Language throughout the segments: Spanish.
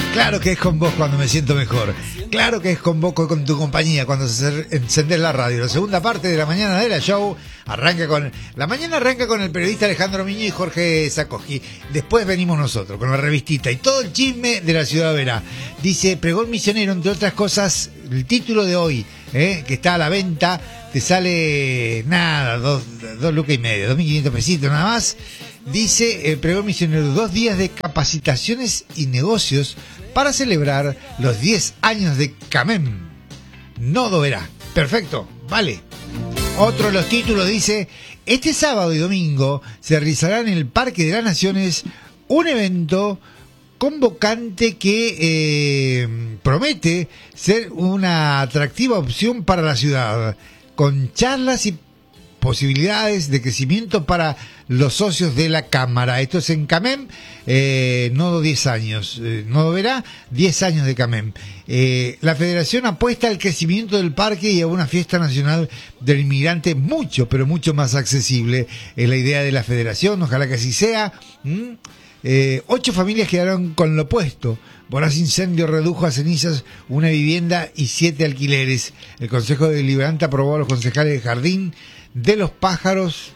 Claro que es con vos cuando me siento mejor. Claro que es con vos, con tu compañía, cuando encendés la radio. La segunda parte de la mañana de la show La mañana arranca con el periodista Alejandro Miño y Jorge Sacoschi. Después venimos nosotros, con la revistita y todo el chisme de la ciudad de Oberá. Dice, pregón misionero, entre otras cosas, el título de hoy, que está a la venta, te sale nada, 2,5 lucas, 2.500 pesitos nada más. Dice el pregón misionero, 2 días de capacitaciones y negocios para celebrar los 10 años de CAMEM. Nodo Oberá. Perfecto, vale. Otro de los títulos dice, este sábado y domingo se realizará en el Parque de las Naciones un evento convocante que promete ser una atractiva opción para la ciudad, con charlas y posibilidades de crecimiento para los socios de la Cámara. Esto es en CAMEM, Nodo 10 años. Nodo Oberá, 10 años de CAMEM. La Federación apuesta al crecimiento del parque y a una fiesta nacional del inmigrante mucho, pero mucho más accesible. Es la idea de la Federación, ojalá que así sea. 8 familias quedaron con lo opuesto. Voraz incendio redujo a cenizas una vivienda y 7 alquileres. El Consejo Deliberante aprobó a los concejales del Jardín de los Pájaros,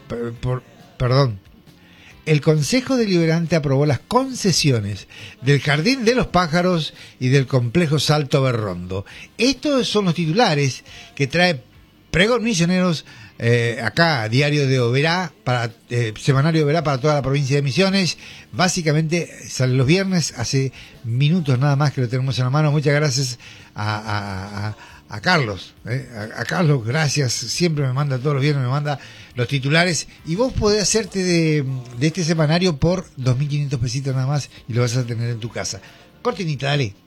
el Consejo Deliberante aprobó las concesiones del Jardín de los Pájaros y del Complejo Salto Berrondo. Estos son los titulares que trae Pregón Misioneros, acá, Diario de Oberá, Semanario de Oberá para toda la provincia de Misiones. Básicamente sale los viernes, hace minutos nada más que lo tenemos en la mano. Muchas gracias a Carlos, a Carlos, gracias, siempre me manda todos los viernes, me manda los titulares, y vos podés hacerte de este semanario por 2.500 pesitos nada más y lo vas a tener en tu casa. Cortinita, dale.